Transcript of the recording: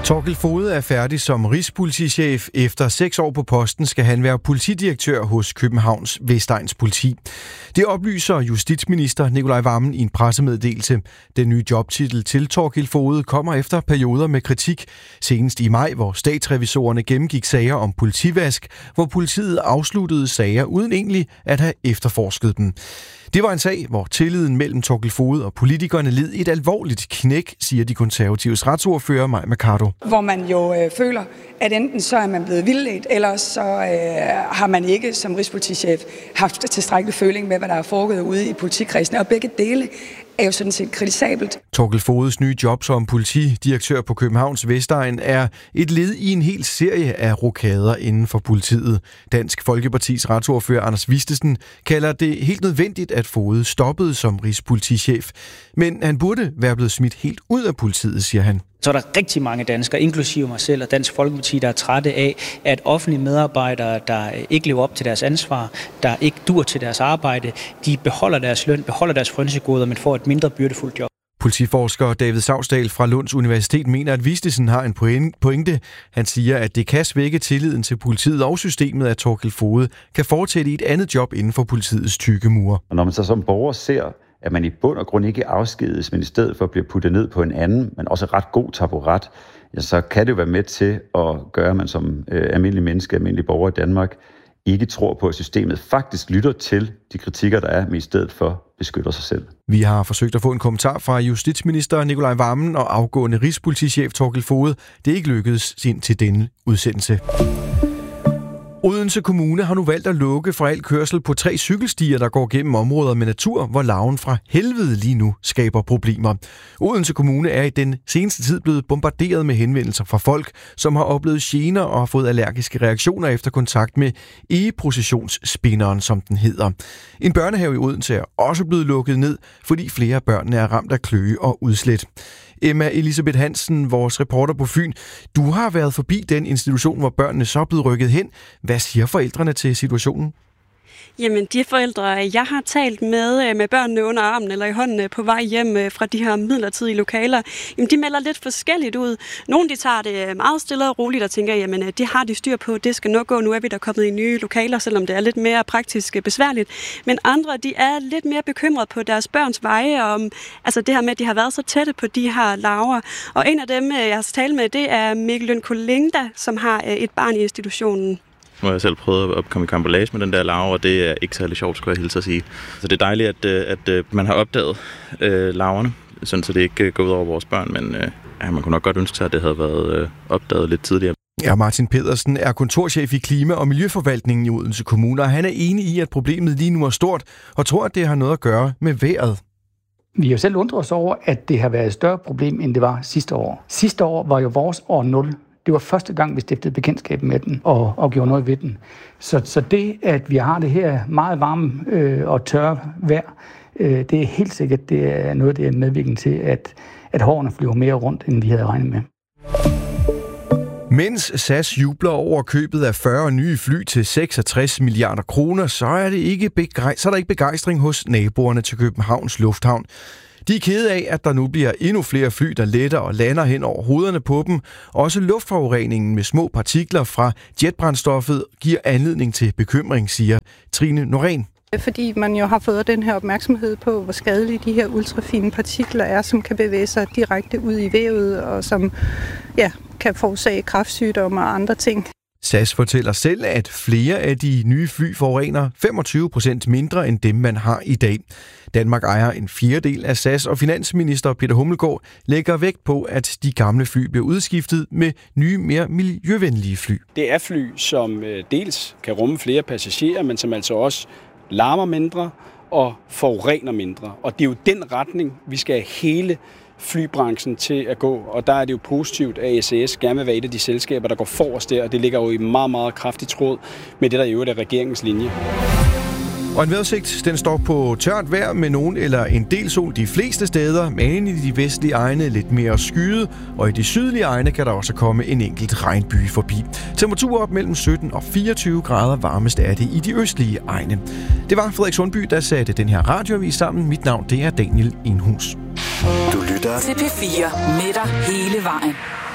Thorkild Foged er færdig som rigspolitichef. Efter 6 år på posten skal han være politidirektør hos Københavns Vestegns Politi. Det oplyser justitsminister Nicolai Wammen i en pressemeddelelse. Den nye jobtitel til Thorkild Foged kommer efter perioder med kritik. Senest i maj, hvor statsrevisorerne gennemgik sager om politivask, hvor politiet afsluttede sager uden egentlig at have efterforsket dem. Det var en sag, hvor tilliden mellem Thorkild Foged og politikerne led et alvorligt knæk, siger de konservatives retsordfører Mai Mercado. Hvor man jo føler, at enten så er man blevet vildledt, eller så har man ikke som rigspolitichef haft tilstrækkelig føling med, hvad der er foregået ude i politikredsene, og begge dele er jo sådan set kritisabelt. Thorkild Fogeds nye job som politidirektør på Københavns Vestegn er et led i en hel serie af rokader inden for politiet. Dansk Folkepartis retsordfører Anders Vistesen kalder det helt nødvendigt, at Foged stoppede som rigspolitichef. Men han burde være blevet smidt helt ud af politiet, siger han. Så er der rigtig mange danskere, inklusive mig selv og Dansk Folkeparti, der er trætte af, at offentlige medarbejdere, der ikke lever op til deres ansvar, der ikke dur til deres arbejde, de beholder deres løn, beholder deres frynsegoder, men får et mindre byrdefuldt job. Politiforsker David Sausdal fra Lunds Universitet mener, at Vistesen har en pointe. Han siger, at det kan svække tilliden til politiet og systemet, at Thorkild Foged kan fortsætte i et andet job inden for politiets tykke mure. Og når man så som borger ser, at man i bund og grund ikke afskediges, men i stedet for bliver puttet ned på en anden, men også ret god taburet, ja, så kan det være med til at gøre, at man som almindelig menneske, almindelig borger i Danmark, ikke tror på, at systemet faktisk lytter til de kritikker, der er, men i stedet for beskytter sig selv. Vi har forsøgt at få en kommentar fra justitsminister Nicolai Wammen og afgående rigspolitichef Thorkild Foged. Det er ikke lykkedes ind til denne udsendelse. Odense Kommune har nu valgt at lukke for al kørsel på 3 cykelstier, der går gennem områder med natur, hvor larven fra helvede lige nu skaber problemer. Odense Kommune er i den seneste tid blevet bombarderet med henvendelser fra folk, som har oplevet gener og har fået allergiske reaktioner efter kontakt med egeprocessionsspinderen, som den hedder. En børnehave i Odense er også blevet lukket ned, fordi flere af børnene er ramt af kløe og udslæt. Emma Elisabeth Hansen, vores reporter på Fyn. Du har været forbi den institution, hvor børnene så er blevet rykket hen. Hvad siger forældrene til situationen? Jamen, de forældre, jeg har talt med børnene under armen eller i hånden på vej hjem fra de her midlertidige lokaler, jamen, de melder lidt forskelligt ud. Nogle, de tager det meget stille og roligt og tænker, jamen, det har de styr på, det skal nok gå, nu er vi der kommet i nye lokaler, selvom det er lidt mere praktisk besværligt. Men andre, de er lidt mere bekymrede på deres børns veje, om altså det her med, at de har været så tætte på de her larver. Og en af dem, jeg har talt med, det er Mikkel Lønkolinda, som har et barn i institutionen. Nu har jeg selv prøvet at komme i kampolage med den der larve, og det er ikke særlig sjovt, skulle jeg hilse at sige. Så det er dejligt, at man har opdaget larverne, sådan så det ikke går ud over vores børn, men man kunne nok godt ønske sig, at det havde været opdaget lidt tidligere. Ja, Martin Pedersen er kontorchef i Klima- og Miljøforvaltningen i Odense Kommune, og han er enig i, at problemet lige nu er stort, og tror, at det har noget at gøre med vejret. Vi har jo selv undret os over, at det har været et større problem, end det var sidste år. Sidste år var jo vores år 0. Det var første gang, vi stiftede bekendtskab med den og gjorde noget ved den. Så det, at vi har det her meget varme og tørre vejr, det er helt sikkert, det er noget, det er medvirkende til, at hårene flyver mere rundt, end vi havde regnet med. Mens SAS jubler over købet af 40 nye fly til 66 milliarder kroner, så er der ikke begejstring hos naboerne til Københavns Lufthavn. De er kede af, at der nu bliver endnu flere fly, der letter og lander hen over hovederne på dem. Også luftforureningen med små partikler fra jetbrændstoffet giver anledning til bekymring, siger Trine Norén. Fordi man jo har fået den her opmærksomhed på, hvor skadelige de her ultrafine partikler er, som kan bevæge sig direkte ud i vævet og som kan forårsage kræftsygdomme og andre ting. SAS fortæller selv, at flere af de nye fly forurener 25% mindre end dem, man har i dag. Danmark ejer en fjerdedel af SAS, og finansminister Peter Hummelgaard lægger vægt på, at de gamle fly bliver udskiftet med nye, mere miljøvenlige fly. Det er fly, som dels kan rumme flere passagerer, men som altså også larmer mindre og forurener mindre. Og det er jo den retning, vi skal have hele flybranchen til at gå, og der er det jo positivt, at SAS gerne vil være et af de selskaber, der går forrest der, og det ligger jo i meget, meget kraftigt tråd med det, der i øvrigt er regeringens linje. Og en vejrudsigt, den står på tørt vejr med nogen eller en del sol de fleste steder, men i de vestlige egne lidt mere skyet, og i de sydlige egne kan der også komme en enkelt regnby forbi. Temperatur op mellem 17 og 24 grader, varmest er det i de østlige egne. Det var Frederik Sundby, der satte den her radioavis sammen. Mit navn, det er Daniel Enhus. Du lytter til P4 med dig hele vejen.